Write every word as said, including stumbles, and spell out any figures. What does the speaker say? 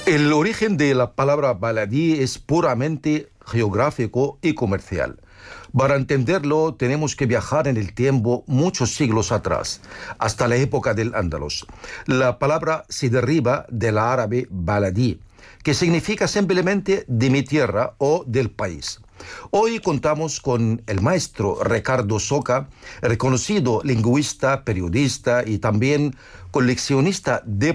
El origen de la palabra baladí es puramente geográfico y comercial. Para entenderlo, tenemos que viajar en el tiempo muchos siglos atrás, hasta la época del Andalus. La palabra se deriva del árabe baladí, que significa simplemente de mi tierra o del país. Hoy contamos con el maestro Ricardo Soca, reconocido lingüista, periodista y también coleccionista de